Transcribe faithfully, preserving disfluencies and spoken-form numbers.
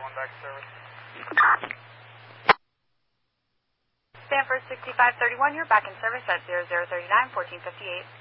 going back to service. Stanford sixty-five thirty-one, you're back in service at zero zero three nine, fourteen fifty-eight.